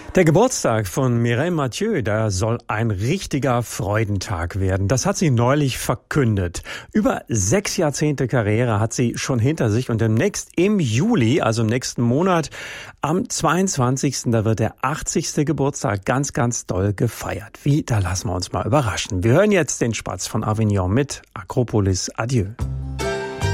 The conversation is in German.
Der Geburtstag von Mireille Mathieu, der soll ein richtiger Freudentag werden. Das hat sie neulich verkündet. Über 6 Jahrzehnte Karriere hat sie schon hinter sich und demnächst im Juli, also im nächsten Monat, am 22. da wird der 80. Geburtstag ganz, ganz doll gefeiert. Wie? Da lassen wir uns mal überraschen. Wir hören jetzt den Spatz von Avignon mit Akropolis Adieu.